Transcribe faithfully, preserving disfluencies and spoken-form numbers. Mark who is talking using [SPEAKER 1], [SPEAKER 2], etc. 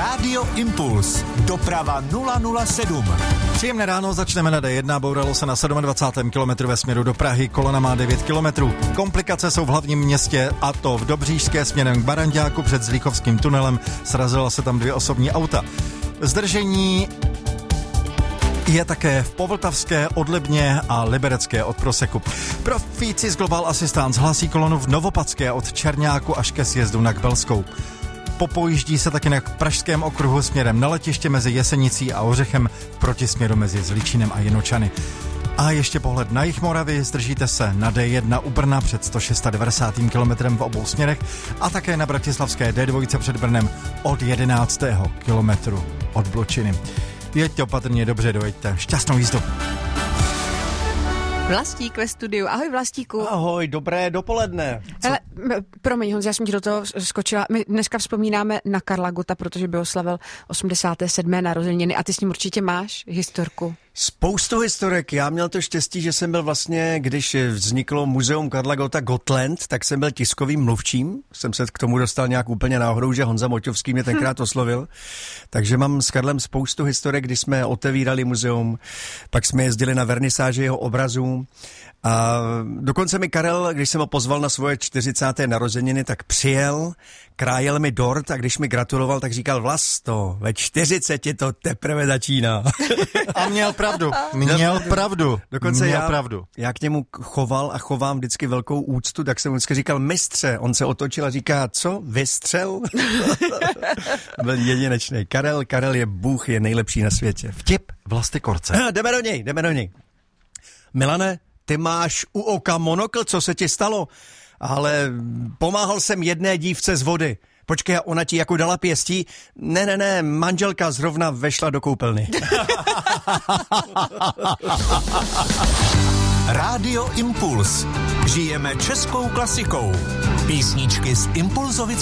[SPEAKER 1] Rádio Impuls. Doprava nula nula sedm.
[SPEAKER 2] Příjemné ráno, začneme na D jedna, bouralo se na dvacátém sedmém kilometru ve směru do Prahy, kolona má devět kilometrů. Komplikace jsou v hlavním městě, a to v Dobříšské směrem k Baranďáku před Zlíchovským tunelem, srazila se tam dvě osobní auta. Zdržení je také v Povltavské, Odlibně a Liberecké od Proseku. Profíci z Global Assistance hlásí kolonu v Novopadské od Černáku až ke sjezdu na Kbelskou. Popojíždí se taky na Pražském okruhu směrem na letiště mezi Jesenicí a Ořechem v protisměru mezi Zlíčinem a Jinočany. A ještě pohled na jih Moravy, zdržíte se na D jedna u Brna před sto devadesát šest kilometrem v obou směrech a také na bratislavské D dva před Brnem od jedenáctého kilometru od Bločiny. Jeďte opatrně, dobře dojeďte. Šťastnou jízdu.
[SPEAKER 3] Vlastík ve studiu. Ahoj, Vlastíku.
[SPEAKER 4] Ahoj, dobré dopoledne. Co?
[SPEAKER 3] Hele, promiň, Honzi, já jsem ti do toho skočila. My dneska vzpomínáme na Karla Gotta, protože by oslavil osmdesáté sedmé narozeniny a ty s ním určitě máš historku.
[SPEAKER 4] Spoustu historek. Já měl to štěstí, že jsem byl vlastně, když vzniklo muzeum Karla Gotta Gotland, tak jsem byl tiskovým mluvčím. Jsem se k tomu dostal nějak úplně náhodou, že Honza Moťovský mě tenkrát oslovil. Takže mám s Karlem spoustu historek, kdy jsme otevírali muzeum, pak jsme jezdili na vernisáži jeho obrazů. A dokonce mi Karel, když jsem ho pozval na svoje čtyřicáté narozeniny, tak přijel, krájel mi dort a když mi gratuloval, tak říkal: Vlasto, ve čtyřiceti to teprve začíná.
[SPEAKER 2] A měl pravdu, měl pravdu.
[SPEAKER 4] Dokonce
[SPEAKER 2] měl
[SPEAKER 4] já,
[SPEAKER 2] pravdu.
[SPEAKER 4] já k němu choval a chovám vždycky velkou úctu, tak jsem mu vždycky říkal: mistře. On se otočil a říká: co, vystřel? Byl jedinečný. Karel, Karel je bůh, je nejlepší na světě.
[SPEAKER 2] Vtip Vlasty Korce.
[SPEAKER 4] Jdeme do něj, jdeme do něj. Milane, ty máš u oka monokl, co se ti stalo? Ale pomáhal jsem jedné dívce z vody. Počkej, ona ti jako dala pěstí? Ne, ne, ne, manželka zrovna vešla do koupelny.
[SPEAKER 1] Rádio Impuls. Žijeme českou klasikou. Písničky z Impulzovic